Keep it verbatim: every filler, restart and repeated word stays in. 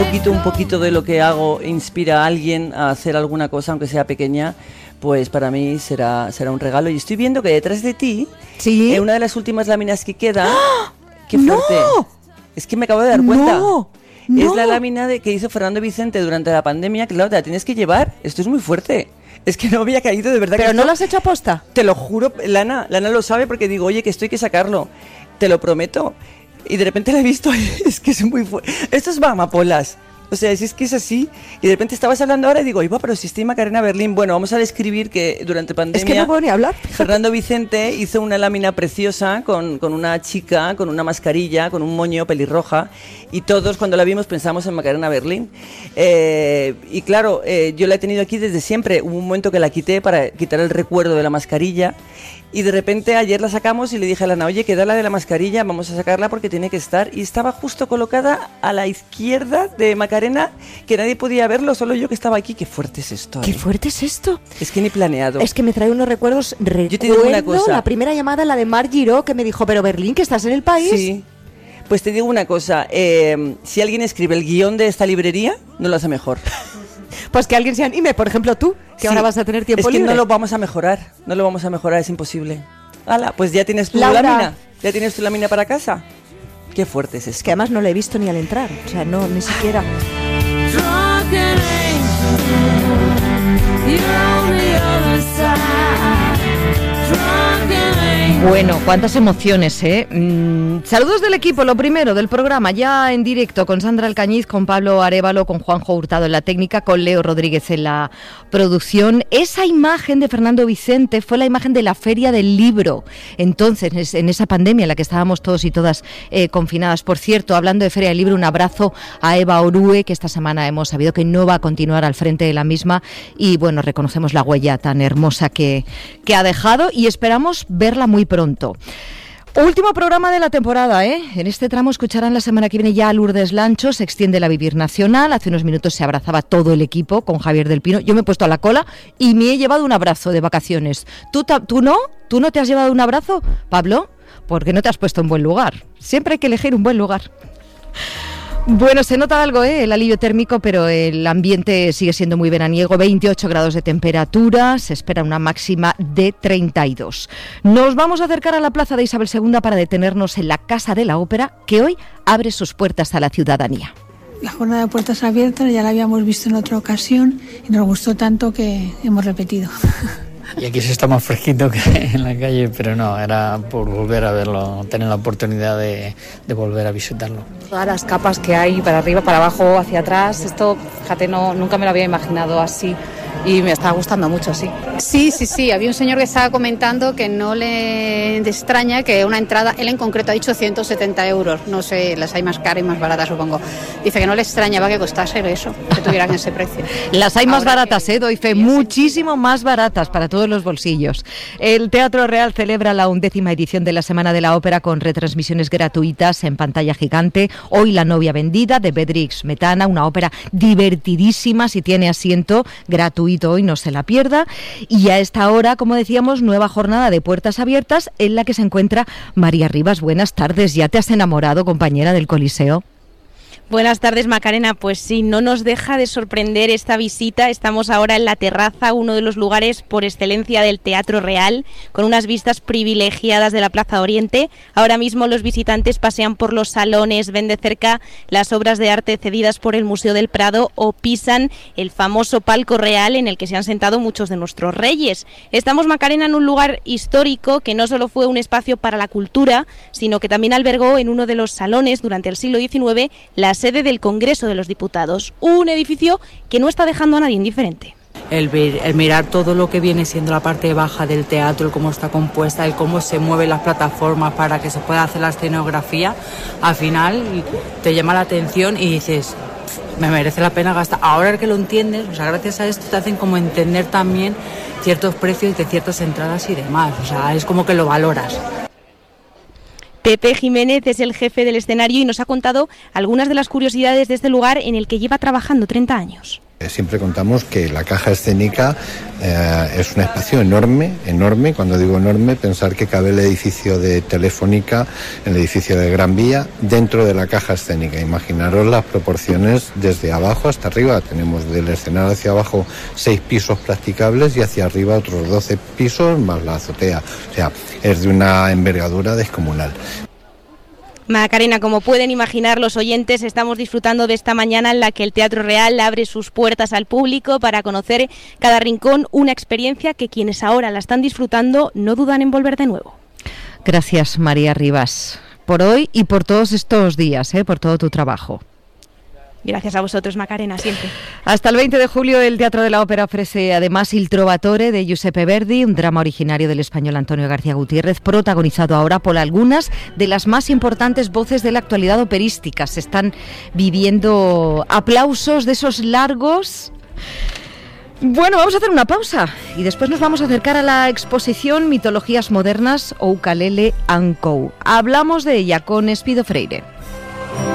poquito, un poquito de lo que hago inspira a alguien a hacer alguna cosa, aunque sea pequeña, pues para mí será, será un regalo. Y estoy viendo que detrás de ti, ¿sí? en una de las últimas láminas que queda, ¡Ah! ¡qué fuerte! ¡No! Es que me acabo de dar cuenta. ¡No! Es ¡No! la lámina de, que hizo Fernando Vicente durante la pandemia, que claro, te la tienes que llevar. Esto es muy fuerte. Es que no había caído, de verdad. ¿Pero que no esto, lo has hecho aposta? Te lo juro, Lana, Lana lo sabe porque digo, oye, que esto hay que sacarlo. Te lo prometo. Y de repente la he visto, es que es muy fuerte. Esto es amapolas. O sea, si es que es así. Y de repente estabas hablando ahora y digo, iba, pero si estoy Macarena Berlín. Bueno, vamos a describir que durante pandemia... Es que no puedo ni hablar. Fernando Vicente hizo una lámina preciosa con, con una chica, con una mascarilla, con un moño pelirroja. Y todos cuando la vimos pensamos en Macarena Berlín. Eh, y claro, eh, yo la he tenido aquí desde siempre. Hubo un momento que la quité para quitar el recuerdo de la mascarilla. Y de repente ayer la sacamos y le dije a Lana, oye, queda la de la mascarilla, vamos a sacarla porque tiene que estar. Y estaba justo colocada a la izquierda de Macarena, que nadie podía verlo, solo yo que estaba aquí. Qué fuerte es esto. ¿Qué ¿eh? fuerte es esto? Es que ni planeado. Es que me trae unos recuerdos. Recuerdo Yo te digo una cosa. La primera llamada, la de Mar Giró, que me dijo, pero Berlín, que estás en el país. Sí. Pues te digo una cosa, eh, si alguien escribe el guión de esta librería, no lo hace mejor. Pues que alguien se anime, por ejemplo tú, que sí, ahora vas a tener tiempo libre. Es que libre. No lo vamos a mejorar, no lo vamos a mejorar, es imposible. Hala, pues ya tienes tu Laura. lámina, ya tienes tu lámina para casa. Qué fuerte es esto. Es que además no la he visto ni al entrar, o sea, no, ni siquiera. Bueno, cuántas emociones, ¿eh? Mm, saludos del equipo, lo primero, del programa, ya en directo, con Sandra Alcañiz, con Pablo Arévalo, con Juanjo Hurtado en la técnica, con Leo Rodríguez en la producción. Esa imagen de Fernando Vicente fue la imagen de la Feria del Libro, entonces, en esa pandemia en la que estábamos todos y todas eh, confinadas. Por cierto, hablando de Feria del Libro, un abrazo a Eva Orue, que esta semana hemos sabido que no va a continuar al frente de la misma, y bueno, reconocemos la huella tan hermosa que, que ha dejado y esperamos verla muy pronto. Último programa de la temporada, ¿eh? En este tramo escucharán la semana que viene ya a Lourdes Lancho, se extiende la Vivir Nacional. Hace unos minutos se abrazaba todo el equipo con Javier del Pino. Yo me he puesto a la cola y me he llevado un abrazo de vacaciones. ¿Tú, tú no? ¿Tú no te has llevado un abrazo, Pablo? Porque no te has puesto en buen lugar. Siempre hay que elegir un buen lugar. Bueno, se nota algo, ¿eh? El alivio térmico, pero el ambiente sigue siendo muy veraniego. veintiocho grados de temperatura, se espera una máxima de treinta y dos. Nos vamos a acercar a la plaza de Isabel segunda para detenernos en la Casa de la Ópera, que hoy abre sus puertas a la ciudadanía. La jornada de puertas abiertas ya la habíamos visto en otra ocasión y nos gustó tanto que hemos repetido. Y aquí se está más fresquito que en la calle, pero no, era por volver a verlo, tener la oportunidad de, de volver a visitarlo. Todas las capas que hay, para arriba, para abajo, hacia atrás, esto, fíjate, no, nunca me lo había imaginado así. Y me estaba gustando mucho, sí. Sí, sí, sí. Había un señor que estaba comentando que no le extraña que una entrada, él en concreto ha dicho ciento setenta euros. No sé, las hay más caras y más baratas, supongo. Dice que no le extrañaba que costase eso, que tuvieran ese precio. Las hay más Ahora baratas, que, ¿eh? Doy fe, muchísimo más baratas para todos los bolsillos. El Teatro Real celebra la undécima edición de la Semana de la Ópera con retransmisiones gratuitas en pantalla gigante. Hoy La novia vendida de Bedřich Smetana, una ópera divertidísima, si tiene asiento, gratuito. Hoy no se la pierda. Y a esta hora, como decíamos, nueva jornada de puertas abiertas en la que se encuentra María Rivas. Buenas tardes. ¿Ya te has enamorado, compañera del Coliseo? Buenas tardes, Macarena. Pues sí, no nos deja de sorprender esta visita. Estamos ahora en la terraza, uno de los lugares por excelencia del Teatro Real, con unas vistas privilegiadas de la Plaza Oriente. Ahora mismo los visitantes pasean por los salones, ven de cerca las obras de arte cedidas por el Museo del Prado o pisan el famoso palco real en el que se han sentado muchos de nuestros reyes. Estamos, Macarena, en un lugar histórico que no solo fue un espacio para la cultura, sino que también albergó en uno de los salones durante el siglo diecinueve las sede del Congreso de los Diputados, un edificio que no está dejando a nadie indiferente. El, ver, el mirar todo lo que viene siendo la parte baja del teatro, el cómo está compuesta, el cómo se mueven las plataformas para que se pueda hacer la escenografía, al final te llama la atención y dices, me merece la pena gastar. Ahora que lo entiendes, o sea, gracias a esto te hacen como entender también ciertos precios de ciertas entradas y demás, o sea, es como que lo valoras. Pepe Jiménez es el jefe del escenario y nos ha contado algunas de las curiosidades de este lugar en el que lleva trabajando treinta años. Siempre contamos que la caja escénica eh, es un espacio enorme, enorme. Cuando digo enorme, pensar que cabe el edificio de Telefónica, el edificio de Gran Vía, dentro de la caja escénica. Imaginaros las proporciones desde abajo hasta arriba. Tenemos del escenario hacia abajo seis pisos practicables y hacia arriba otros doce pisos más la azotea. O sea, es de una envergadura descomunal. Macarena, como pueden imaginar los oyentes, estamos disfrutando de esta mañana en la que el Teatro Real abre sus puertas al público para conocer cada rincón, una experiencia que quienes ahora la están disfrutando no dudan en volver de nuevo. Gracias, María Rivas, por hoy y por todos estos días, ¿eh? por todo tu trabajo. Gracias a vosotros, Macarena, siempre. Hasta el veinte de julio el Teatro de la Ópera ofrece además Il Trovatore de Giuseppe Verdi, un drama originario del español Antonio García Gutiérrez, protagonizado ahora por algunas de las más importantes voces de la actualidad operística. Se están viviendo aplausos de esos largos. Bueno, vamos a hacer una pausa y después nos vamos a acercar a la exposición Mitologías Modernas o Ukulele and Co. Hablamos de ella con Espido Freire.